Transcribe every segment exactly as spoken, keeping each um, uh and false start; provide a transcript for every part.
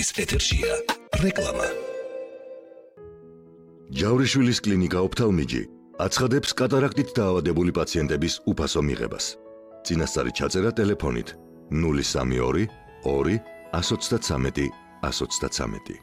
ეთერშია რეკლამა. ჯავრიშვილის კლინიკა ოფთალმიჯი აცხადებს კატარაქტით დაავადებული პაციენტების უფასო მიღებას. წინასწარი ჩაწერა ტელეფონით ნული სამი ორი ორი ათს ოცდათრამეტი ათს ოცდათრამეტი.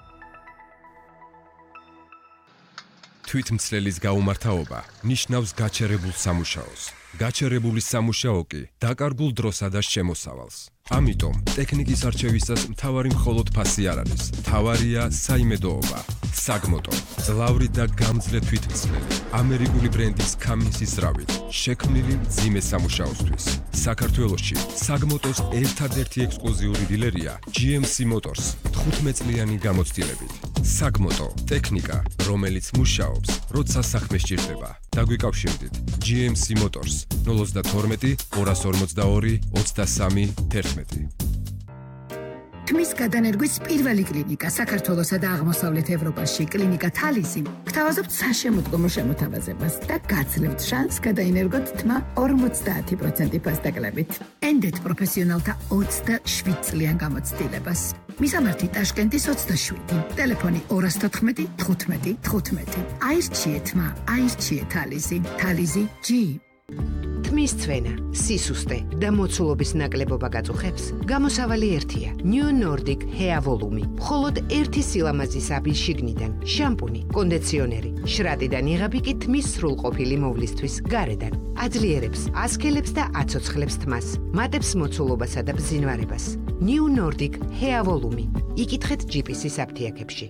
თვითმცლელის გაუმართავობა ნიშნავს გაჩერებულ სამუშაოს. გაჩერებული სამუშაო კი დაკარგულ დროსა და შემოსავალს. ამიტომ ტექნიკის არჩევისას მთავარი მხოლოდ ფასი არ არის. მთავარია საიმედოობა. საგმოტო, ძლავრი და გამძლე თვითმცლელი, ამერიკული ბრენდის კამინსის ზრავით, შექმნილი მძიმე სამუშაოსთვის. საქართველოში საგმოტოს ერთადერთი ექსკლუზიური დილერია ჯი ემ სი Motors თხუთმეტ წლიანი გამოცდილებით. საგმოტო, ტექნიკა, რომელიც მუშაობს, როცა საქმე სჭირდება. დაგვიკავშირდით ჯი ემ სი Motors ნული ოცდათორმეტი ორას ორმოცდაორი ოცდასამი თერთმეტი. თმის გადანერგვის პირველი კლინიკა საქართველოსა და აღმოსავლეთ ევროპაში კლინიკა თალისი გთავაზობთ საშემოდგომო შემოთავაზებას და გაძლევთ შანსს გადაინერგოთ თმა ორმოცდაათი პროცენტი ფასდაკლებით. ენდეთ პროფესიონალთა ოცდაშვიდ წლიან გამოცდილებას. მისამართი ტაშკენტის ოცდაშვიდი, ტელეფონი ორას თოთხმეტი თხუთმეტი თხუთმეტი. აირჩიე თმა, აირჩიე თალისი, თალისი ჯი. თმის ცვენა, სისუსტე და მოცულობის ნაკლებობა გაწუხებს, გამოსავალი ერთია. New Nordic Hair Volume. მხოლოდ ერთი სილამაზის აბი შიგნიდან, შამპუნი, კონდიციონერი, შრატიდან იღები კი თმის სრულყოფილი მოვლისთვის გარედან. აძლიერებს, ასქელებს და აცოცხლებს თმას, მატებს მოცულობასა და ბზინვარებას. New Nordic Hair Volume. იკითხეთ ჯი პი სის აფთიაქებში.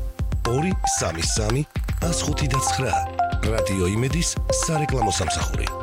ორი სამი სამი ას ხუთი და ცხრა რადიო იმედის სარეკლამო სამსახური.